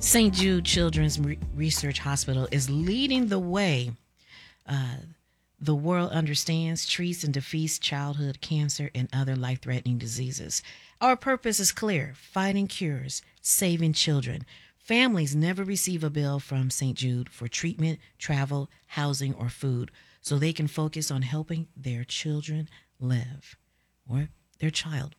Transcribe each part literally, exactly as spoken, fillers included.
Saint Jude Children's Re- Research Hospital is leading the way. Uh, the world understands, treats, and defeats childhood cancer and other life-threatening diseases. Our purpose is clear: fighting cures, saving children. Families never receive a bill from Saint Jude for treatment, travel, housing, or food, so they can focus on helping their children live, or their child.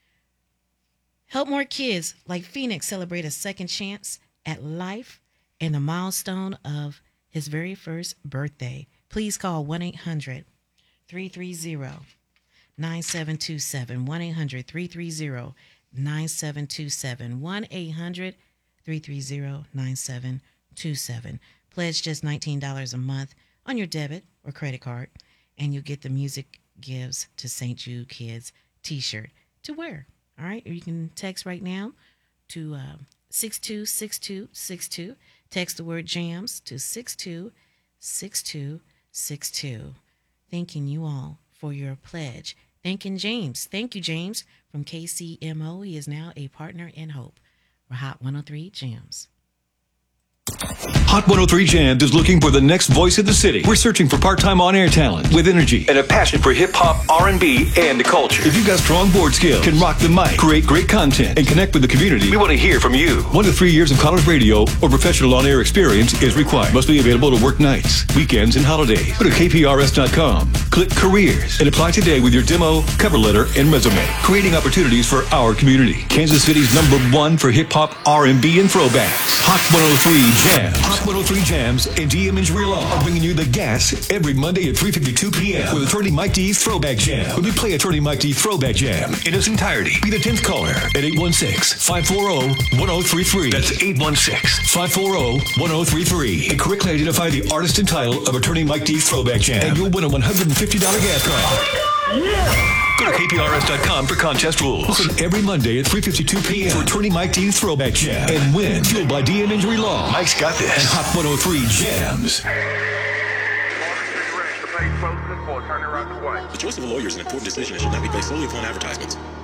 Help more kids like Phoenix celebrate a second chance at life and the milestone of his very first birthday. Please call one eight hundred, three three zero, nine seven two seven, one eight hundred, three three zero, nine seven two seven, one eight hundred, three three zero, nine seven two seven. Pledge just nineteen dollars a month on your debit or credit card, and you get the Music Gives to Saint Jude Kids t-shirt to wear. All right, or you can text right now to uh, six two six two six two. Text the word JAMS to six two six two six two. Thanking you all for your pledge. Thanking James. Thank you, James, from K C M O. He is now a partner in Hope. We're Hot one oh three Jams. Hot one oh three Jams is looking for the next voice of the city. We're searching for part-time on-air talent with energy and a passion for hip-hop, R and B, and culture. If you've got strong board skills, can rock the mic, create great content, and connect with the community, we want to hear from you. One to three years of college radio or professional on-air experience is required. Must be available to work nights, weekends, and holidays. Go to K P R S dot com, click Careers, and apply today with your demo, cover letter, and resume. Creating opportunities for our community. Kansas City's number one for hip-hop, R and B, and throwbacks. Hot one oh three Jams. Hot one oh three Jams and D M Injury Law are bringing you the gas every Monday at three fifty-two p.m. with Attorney Mike D's Throwback Jam. When we play Attorney Mike D's Throwback Jam in its entirety, be the tenth caller at eight one six, five four zero, one zero three three. That's eight one six, five four zero, one zero three three. And correctly identify the artist and title of Attorney Mike D's Throwback Jam, and you'll win a one hundred fifty dollars gas card. Yeah! Go to K P R S dot com for contest rules. Listen every Monday at three fifty-two p.m. for Attorney Mike D's Throwback Jam and win. Fueled by D M Injury Law. Mike's got this. And Hot one oh three Jams. The choice of a lawyer is an important decision and should not be based solely upon advertisements.